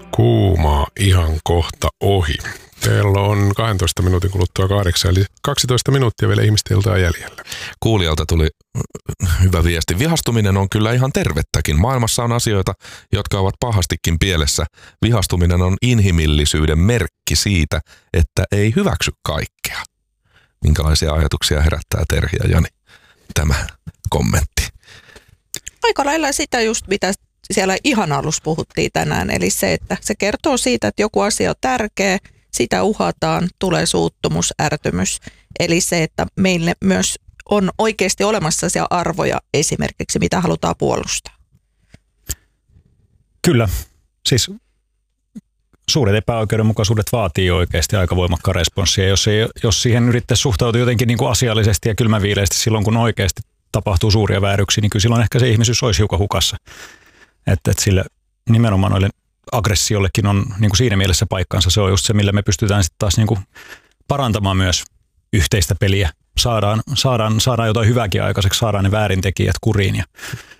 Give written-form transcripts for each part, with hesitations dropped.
Kuuma ihan kohta ohi. Kello on 12 minuutin kuluttua 8, eli 12 minuuttia vielä ihmisten iltaa jäljellä. Kuulijalta tuli hyvä viesti. Vihastuminen on kyllä ihan tervettäkin. Maailmassa on asioita, jotka ovat pahastikin pielessä. Vihastuminen on inhimillisyyden merkki siitä, että ei hyväksy kaikkea. Minkälaisia ajatuksia herättää Terhi ja Jani tämä kommentti? Aika lailla sitä just, mitä siellä ihan alussa puhuttiin tänään. Eli se, että se kertoo siitä, että joku asia on tärkeä, sitä uhataan, tulee suuttumus, ärtymys. Eli se, että meille myös on oikeasti olemassa sellaisia arvoja esimerkiksi, mitä halutaan puolustaa. Kyllä. Siis suuret epäoikeudenmukaisuudet vaatii oikeasti aika voimakkaan responssia. Jos siihen yrittäisi suhtautua jotenkin niin kuin asiallisesti ja kylmäviileisesti silloin, kun oikeasti tapahtuu suuria vääryksiä, niin kyllä silloin ehkä se ihmisyys olisi hiukan hukassa. Että sille nimenomaan noille aggressiollekin on niin kuin siinä mielessä paikkansa. Se on just se, millä me pystytään sitten taas niin kuin parantamaan myös yhteistä peliä. Saadaan jotain hyvääkin aikaiseksi, saadaan ne väärintekijät kuriin. Ja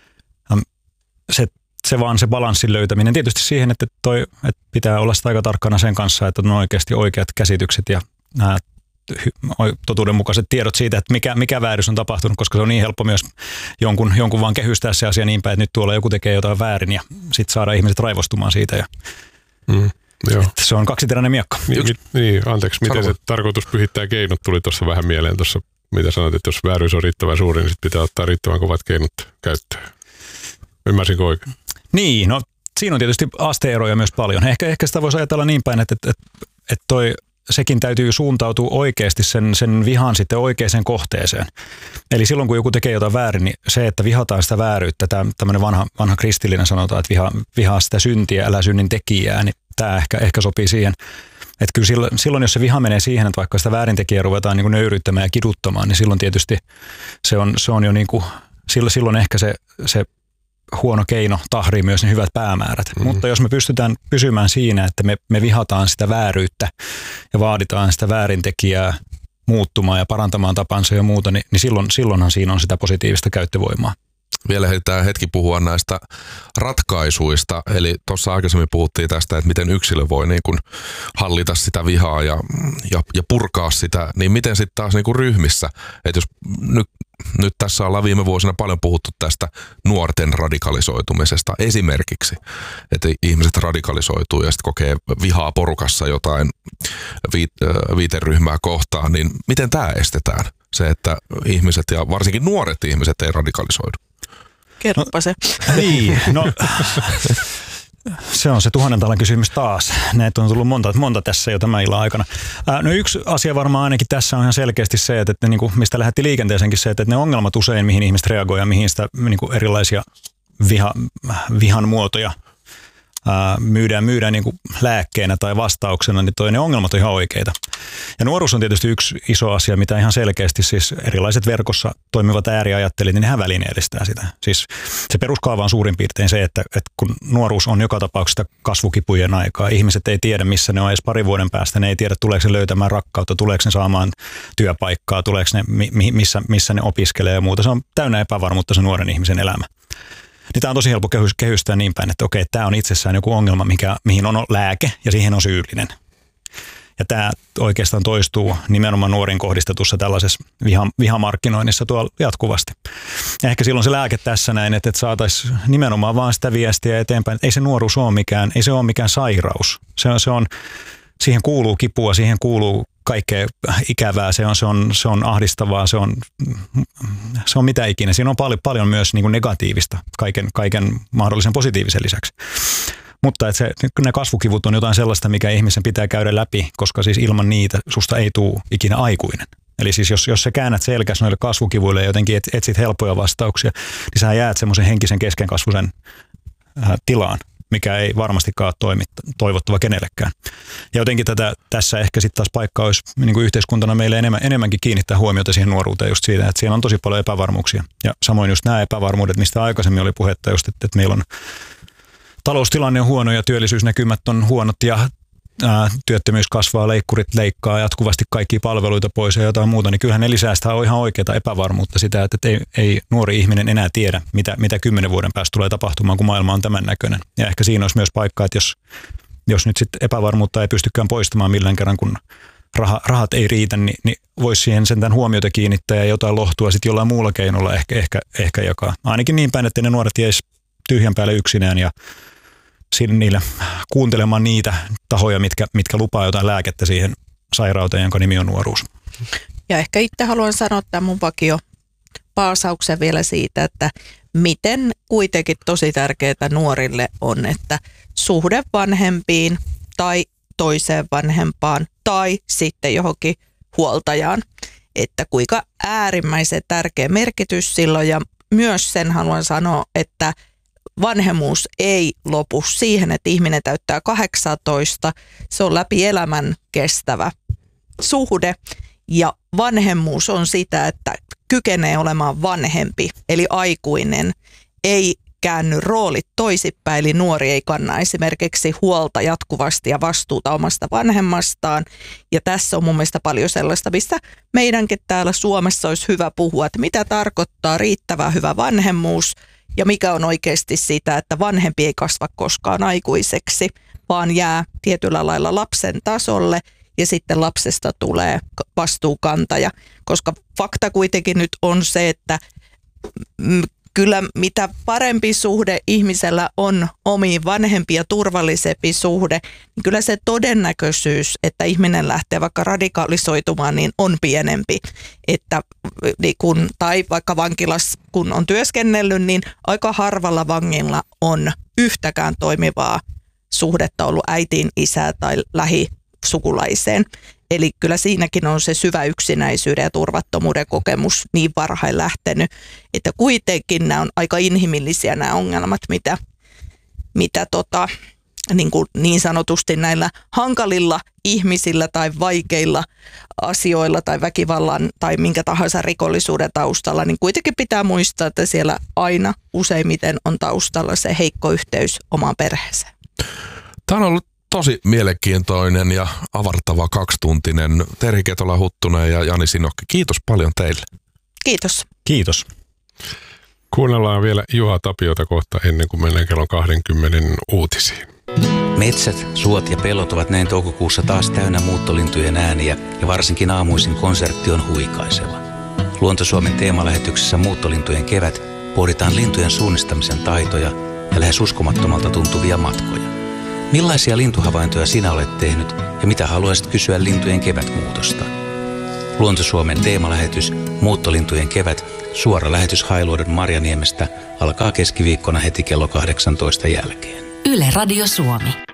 se vaan se balanssin löytäminen tietysti siihen, että pitää olla sitä aika tarkkana sen kanssa, että on oikeasti oikeat käsitykset ja nämä totuudenmukaiset tiedot siitä, että mikä väärys on tapahtunut, koska se on niin helppo myös jonkun vaan kehystää se asia niin päin, että nyt tuolla joku tekee jotain väärin ja sitten saadaan ihmiset raivostumaan siitä. Ja se on kaksiteräinen miekka. Anteeksi, miten se tarkoitus pyhittää keinot tuli tuossa vähän mieleen tuossa, mitä sanoit, että jos vääryys on riittävän suuri, niin sitten pitää ottaa riittävän kovat keinot käyttöön. Ymmärsinkö oikein? Niin, no siinä on tietysti asteeroja myös paljon. Ehkä sitä voisi ajatella niin päin, että sekin täytyy suuntautua oikeasti sen vihan sitten oikeaan kohteeseen. Eli silloin, kun joku tekee jotain väärin, niin se, että vihataan sitä vääryyttä, tämmöinen vanha kristillinen sanotaan, että vihaa sitä syntiä, älä synnin tekijää, niin tämä ehkä sopii siihen. Että kyllä silloin, jos se viha menee siihen, että vaikka sitä väärintekijää ruvetaan niin kuin nöyryyttämään ja kiduttamaan, niin silloin tietysti se on jo niin kuin, silloin ehkä se huono keino tahrii myös ne hyvät päämäärät. Mutta jos me pystytään pysymään siinä, että me vihataan sitä vääryyttä ja vaaditaan sitä väärintekijää muuttumaan ja parantamaan tapansa ja muuta, niin silloinhan siinä on sitä positiivista käyttövoimaa. Vielä heitään hetki puhua näistä ratkaisuista. Eli tuossa aikaisemmin puhuttiin tästä, että miten yksilö voi niin kuin hallita sitä vihaa ja purkaa sitä. Niin miten sitten taas niin kuin ryhmissä, että jos nyt tässä ollaan viime vuosina paljon puhuttu tästä nuorten radikalisoitumisesta esimerkiksi, että ihmiset radikalisoituu ja sitten kokee vihaa porukassa jotain viiteryhmää kohtaan, niin miten tämä estetään? Se, että ihmiset ja varsinkin nuoret ihmiset ei radikalisoidu. Kerropa se. Niin, no se on se 1000 talan kysymys taas. Näitä on tullut monta tässä jo tämän illan aikana. No yksi asia varmaan ainakin tässä on ihan selkeästi se, että niin kuin, mistä lähti liikenteeseenkin se, että ne ongelmat usein, mihin ihmiset reagoivat ja mihin sitä niin kuin erilaisia vihan muotoja myydään niin kuin lääkkeenä tai vastauksena, niin ne ongelmat on ihan oikeita. Ja nuoruus on tietysti yksi iso asia, mitä ihan selkeästi siis erilaiset verkossa toimivat ääriajattelit, niin nehän välineellistää sitä. Siis se peruskaava on suurin piirtein se, että kun nuoruus on joka tapauksessa kasvukipujen aikaa, ihmiset ei tiedä, missä ne on edes parin vuoden päästä, ne ei tiedä, tuleeko se löytämään rakkautta, tuleeko ne saamaan työpaikkaa, tuleeko ne, missä ne opiskelee ja muuta. Se on täynnä epävarmuutta se nuoren ihmisen elämä. Niin tämä on tosi helppo kehystää niin päin, että okei, tämä on itsessään joku ongelma, mihin on lääke ja siihen on syyllinen. Ja tämä oikeastaan toistuu nimenomaan nuoriin kohdistetussa tällaisessa vihamarkkinoinnissa tuolla jatkuvasti. Ja ehkä silloin se lääke tässä näin, että saataisiin nimenomaan vaan sitä viestiä eteenpäin, että ei se nuoruus ole mikään sairaus. Se on, siihen kuuluu kipua, siihen kuuluu kaikkea ikävää, se on ahdistavaa, se on mitä ikinä. Siinä on paljon myös niin kuin negatiivista kaiken mahdollisen positiivisen lisäksi. Mutta että ne kasvukivut on jotain sellaista, mikä ihmisen pitää käydä läpi, koska siis ilman niitä susta ei tule ikinä aikuinen. Eli siis jos sä käännät selkäs noille kasvukivuille ja jotenkin etsit helppoja vastauksia, niin sä jäät semmoisen henkisen keskenkasvuisen tilaan, mikä ei varmastikaan ole toivottava kenellekään. Ja jotenkin tässä ehkä sitten taas paikka olisi niin kuin yhteiskuntana meille enemmänkin kiinnittää huomiota siihen nuoruuteen just siitä, että siellä on tosi paljon epävarmuuksia. Ja samoin just nämä epävarmuudet, mistä aikaisemmin oli puhetta just, että meillä on taloustilanne on huono ja työllisyysnäkymät on huonot ja työttömyys kasvaa, leikkurit leikkaa jatkuvasti kaikkia palveluita pois ja jotain muuta, niin kyllähän ne lisää sitä on ihan oikeaa epävarmuutta sitä, että ei nuori ihminen enää tiedä, mitä 10 vuoden päästä tulee tapahtumaan, kun maailma on tämän näköinen. Ja ehkä siinä olisi myös paikka, että jos nyt sitten epävarmuutta ei pystykään poistamaan millään kerran, kun rahat ei riitä, niin voisi siihen sentään huomiota kiinnittää ja jotain lohtua sitten jollain muulla keinolla ehkä jakaa. Ainakin niin päin, että ne nuoret jäisi tyhjän päälle yksinään ja niille kuuntelemaan niitä tahoja, mitkä lupaa jotain lääkettä siihen sairauteen, jonka nimi on nuoruus. Ja ehkä itse haluan sanoa tämän mun vakio paasauksen vielä siitä, että miten kuitenkin tosi tärkeää nuorille on, että suhde vanhempiin tai toiseen vanhempaan tai sitten johonkin huoltajaan, että kuinka äärimmäisen tärkeä merkitys silloin ja myös sen haluan sanoa, että vanhemmuus ei lopu siihen, että ihminen täyttää 18, se on läpi elämän kestävä suhde ja vanhemmuus on sitä, että kykenee olemaan vanhempi eli aikuinen, ei käänny roolit toisinpäin, eli nuori ei kanna esimerkiksi huolta jatkuvasti ja vastuuta omasta vanhemmastaan. Ja tässä on mun mielestä paljon sellaista, mistä meidänkin täällä Suomessa olisi hyvä puhua, että mitä tarkoittaa riittävän hyvä vanhemmuus ja mikä on oikeasti sitä, että vanhempi ei kasva koskaan aikuiseksi, vaan jää tietyllä lailla lapsen tasolle ja sitten lapsesta tulee vastuukantaja, koska fakta kuitenkin nyt on se, että kyllä mitä parempi suhde ihmisellä on omiin vanhempiin ja turvallisempi suhde, niin kyllä se todennäköisyys, että ihminen lähtee vaikka radikalisoitumaan, niin on pienempi. Tai vaikka vankilassa kun on työskennellyt, niin aika harvalla vangilla on yhtäkään toimivaa suhdetta ollut äitiin, isään tai lähisukulaiseen. Eli kyllä siinäkin on se syvä yksinäisyyden ja turvattomuuden kokemus niin varhain lähtenyt, että kuitenkin nämä on aika inhimillisiä nämä ongelmat, mitä niin sanotusti näillä hankalilla ihmisillä tai vaikeilla asioilla tai väkivallan tai minkä tahansa rikollisuuden taustalla, niin kuitenkin pitää muistaa, että siellä aina useimmiten on taustalla se heikko yhteys omaan perheeseen. Tämä on ollut tosi mielenkiintoinen ja avartava 2-tuntinen. Terhi Ketola-Huttunen ja Jani Sinokki, kiitos paljon teille. Kiitos. Kiitos. Kuunnellaan vielä Juha Tapiota kohta ennen kuin mennään kello 20 uutisiin. Metsät, suot ja pellot ovat näin toukokuussa taas täynnä muuttolintujen ääniä ja varsinkin aamuisin konsertti on huikaiseva. Luonto-Suomen teemalähetyksessä Muuttolintujen kevät pohditaan lintujen suunnistamisen taitoja ja lähes uskomattomalta tuntuvia matkoja. Millaisia lintuhavaintoja sinä olet tehnyt ja mitä haluaisit kysyä lintujen kevätmuutosta? Luonto-Suomen teemalähetys Muuttolintujen kevät, suora lähetys Hailuodon Marjaniemestä alkaa keskiviikkona heti kello 18 jälkeen. Yle Radio Suomi.